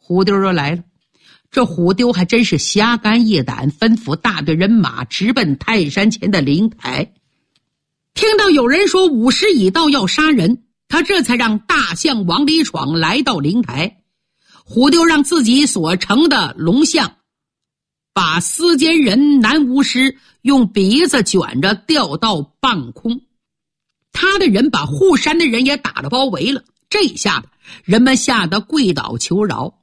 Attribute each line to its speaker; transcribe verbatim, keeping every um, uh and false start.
Speaker 1: 虎丢就来了。这虎丢还真是侠肝义胆，吩咐大队人马直奔泰山前的灵台。听到有人说午时已到要杀人，他这才让大象往里闯，来到灵台。虎丢让自己所乘的龙象把司监人南巫师用鼻子卷着吊到半空，他的人把护山的人也打了包围了。这一下子人们吓得跪倒求饶。